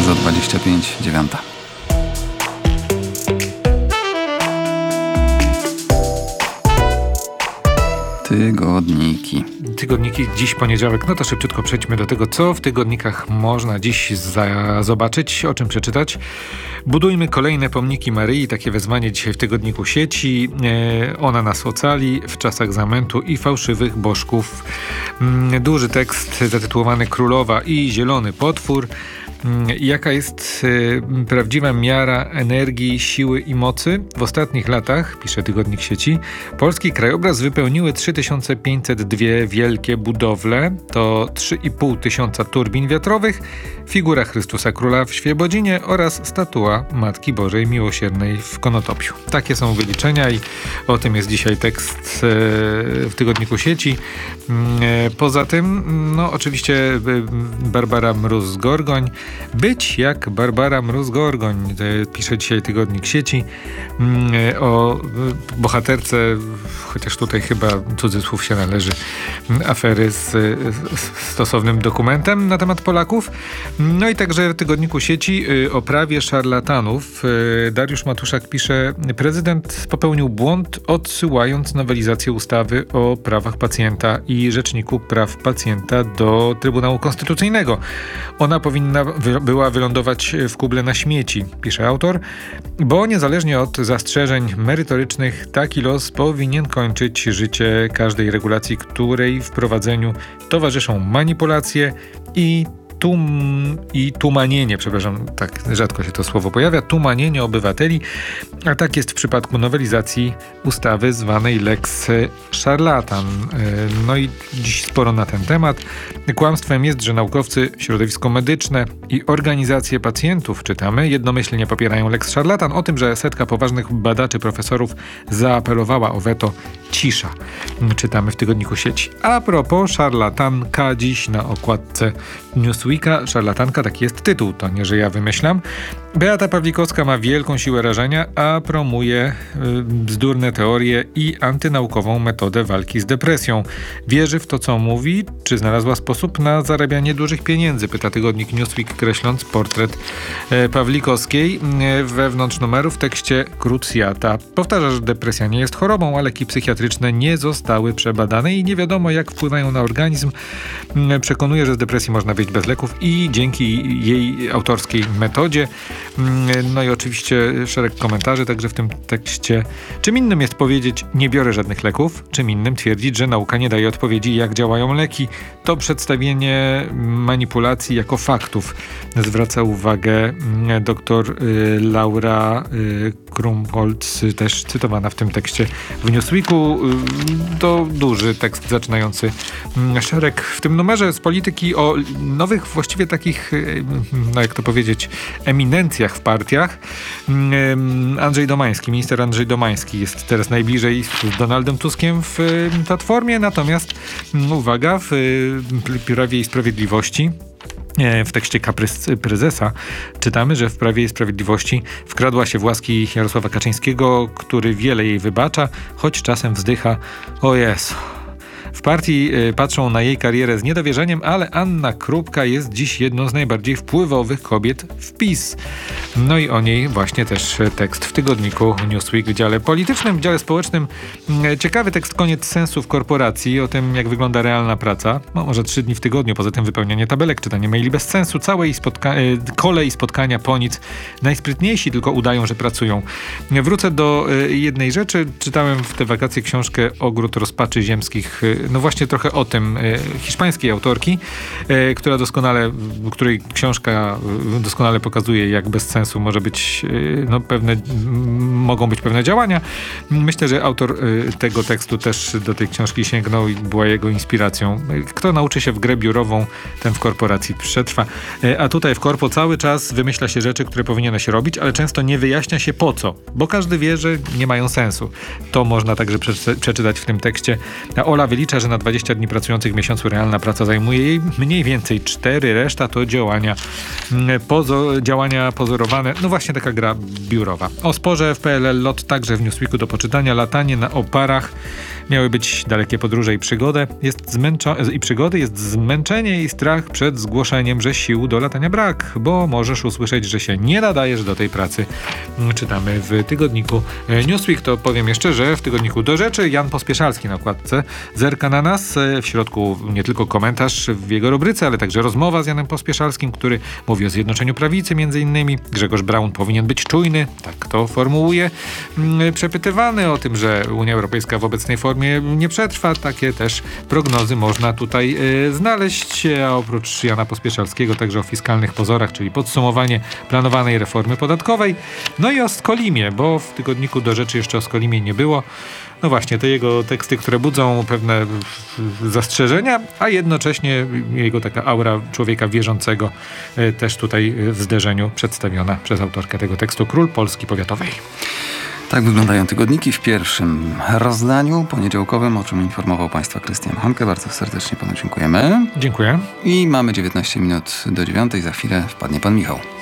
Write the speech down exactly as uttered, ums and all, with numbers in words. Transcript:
za dwadzieścia pięć, dziewiąta. Tygodniki. Tygodniki, dziś poniedziałek, no to szybciutko przejdźmy do tego, co w tygodnikach można dziś za- zobaczyć, o czym przeczytać. Budujmy kolejne pomniki Maryi, takie wezwanie dzisiaj w tygodniku Sieci. E, ona nas ocali w czasach zamętu i fałszywych bożków. Mm, duży tekst zatytułowany Królowa i Zielony Potwór. Jaka jest y, prawdziwa miara energii, siły i mocy? W ostatnich latach, pisze tygodnik Sieci, polski krajobraz wypełniły trzy tysiące pięćset dwa wielkie budowle, to trzy i pół tysiąca turbin wiatrowych, figura Chrystusa Króla w Świebodzinie oraz statua Matki Bożej Miłosiernej w Konotopiu. Takie są wyliczenia i o tym jest dzisiaj tekst y, w tygodniku Sieci. Y, poza tym, no oczywiście y, Barbara Mróz-Gorgoń. Być jak Barbara Mróz-Gorgoń, pisze dzisiaj tygodnik Sieci, o bohaterce, chociaż tutaj chyba cudzysłów się należy, afery z, z stosownym dokumentem na temat Polaków. No i także w tygodniku Sieci o prawie szarlatanów. Dariusz Matuszak pisze, prezydent popełnił błąd, odsyłając nowelizację ustawy o prawach pacjenta i Rzeczniku Praw Pacjenta do Trybunału Konstytucyjnego. Ona powinna wy- była wylądować w kuble na śmieci, pisze autor, bo niezależnie od zastrzeżeń merytorycznych taki los powinien kończyć życie każdej regulacji, której wprowadzeniu towarzyszą manipulacje i Tum, i tumanienie, przepraszam, tak rzadko się to słowo pojawia, tumanienie obywateli, a tak jest w przypadku nowelizacji ustawy zwanej Lex Szarlatan. No i dziś sporo na ten temat. Kłamstwem jest, że naukowcy, środowisko medyczne i organizacje pacjentów, czytamy, jednomyślnie popierają Lex Szarlatan. O tym, że setka poważnych badaczy, profesorów zaapelowała o weto, cisza. Czytamy w tygodniku Sieci. A propos szarlatanka, dziś na okładce Newsweeka, szarlatanka, taki jest tytuł, to nie, że ja wymyślam. Beata Pawlikowska ma wielką siłę rażenia, a promuje y, bzdurne teorie i antynaukową metodę walki z depresją. Wierzy w to, co mówi? Czy znalazła sposób na zarabianie dużych pieniędzy? Pyta tygodnik Newsweek, kreśląc portret y, Pawlikowskiej. Y, wewnątrz numeru w tekście Krucjata powtarza, że depresja nie jest chorobą, a leki psychiatryczne nie zostały przebadane i nie wiadomo, jak wpływają na organizm. Y, przekonuje, że z depresji można wyjść bez leków i dzięki jej autorskiej metodzie. No i oczywiście szereg komentarzy także w tym tekście. Czym innym jest powiedzieć, nie biorę żadnych leków, czym innym twierdzić, że nauka nie daje odpowiedzi, jak działają leki. To przedstawienie manipulacji jako faktów. Zwraca uwagę dr Laura Krumholz, też cytowana w tym tekście w Newsweeku. To duży tekst zaczynający szereg w tym numerze z polityki o nowych właściwie takich, no jak to powiedzieć, eminencjach w partiach. Andrzej Domański, minister Andrzej Domański jest teraz najbliżej z Donaldem Tuskiem w Platformie, natomiast uwaga, w Prawie i Sprawiedliwości w tekście kaprys prezesa czytamy, że w Prawie i Sprawiedliwości wkradła się w łaski Jarosława Kaczyńskiego, który wiele jej wybacza, choć czasem wzdycha, o Jezu. W partii y, patrzą na jej karierę z niedowierzaniem, ale Anna Krupka jest dziś jedną z najbardziej wpływowych kobiet w PiS. No i o niej właśnie też tekst w tygodniku Newsweek w dziale politycznym, w dziale społecznym. Y, ciekawy tekst Koniec sensu w korporacji, o tym, jak wygląda realna praca. No, może trzy dni w tygodniu, poza tym wypełnianie tabelek, czytanie maili bez sensu, całej spotka- y, kolej spotkania po nic. Najsprytniejsi tylko udają, że pracują. Wrócę do y, jednej rzeczy. Czytałem w te wakacje książkę Ogród rozpaczy ziemskich, y, no właśnie trochę o tym, y, hiszpańskiej autorki, y, która doskonale, której książka y, doskonale pokazuje, jak bez sensu może być, y, no pewne, m, mogą być pewne działania. Myślę, że autor y, tego tekstu też do tej książki sięgnął i była jego inspiracją. Kto nauczy się w grę biurową, ten w korporacji przetrwa. Y, a tutaj w korpo cały czas wymyśla się rzeczy, które powinieneś robić, ale często nie wyjaśnia się po co, bo każdy wie, że nie mają sensu. To można także przeczy- przeczytać w tym tekście. A Ola wylicza, że na dwadzieścia dni pracujących w miesiącu realna praca zajmuje jej mniej więcej cztery, reszta to działania, pozo- działania pozorowane, no właśnie taka gra biurowa. O sporze w P L L Lot także w Newsweeku do poczytania, latanie na oparach Miały być dalekie podróże i przygody. Jest zmęczo- i przygody, jest zmęczenie i strach przed zgłoszeniem, że sił do latania brak, bo możesz usłyszeć, że się nie nadajesz do tej pracy. Czytamy w tygodniku Newsweek. To powiem jeszcze, że w tygodniku Do Rzeczy Jan Pospieszalski na okładce zerka na nas. W środku nie tylko komentarz w jego rubryce, ale także rozmowa z Janem Pospieszalskim, który mówi o zjednoczeniu prawicy między innymi. Grzegorz Braun powinien być czujny, tak to formułuje. Przepytywany o tym, że Unia Europejska w obecnej formie nie przetrwa. Takie też prognozy można tutaj y, znaleźć. A oprócz Jana Pospieszalskiego także o fiskalnych pozorach, czyli podsumowanie planowanej reformy podatkowej. No i o Skolimie, bo w tygodniku Do Rzeczy jeszcze o Skolimie nie było. No właśnie, te jego teksty, które budzą pewne zastrzeżenia, a jednocześnie jego taka aura człowieka wierzącego y, też tutaj w zderzeniu przedstawiona przez autorkę tego tekstu, Król Polski Powiatowej. Tak wyglądają tygodniki w pierwszym rozdaniu poniedziałkowym, o czym informował Państwa Krystian Honke. Bardzo serdecznie Panu dziękujemy. Dziękuję. I mamy dziewiętnaście minut do dziewiątej. Za chwilę wpadnie Pan Michał.